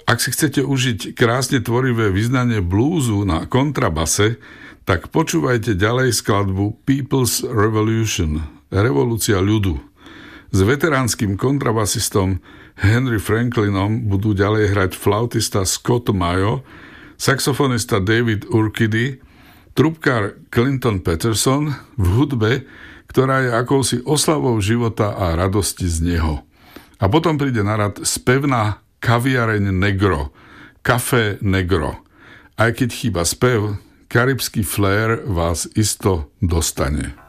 Ak si chcete užiť krásne tvorivé vyznanie blúzu na kontrabase, tak počúvajte ďalej skladbu People's Revolution, Revolúcia ľudu. S veteránskym kontrabasistom Henry Franklinom budú ďalej hrať flautista Scott Mayo, saxofonista David Urquidy, trubkár Clinton Peterson v hudbe, ktorá je akousi oslavou života a radosti z neho. A potom príde na rad spevná kaviareň Negro, Café Negro. Aj keď chýba spev, karibský flair vás isto dostane.